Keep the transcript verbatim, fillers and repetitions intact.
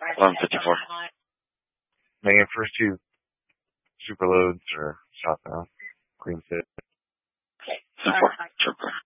eleven fifty-four. Making first two super loads are southbound. Queen City. ten four. Sure.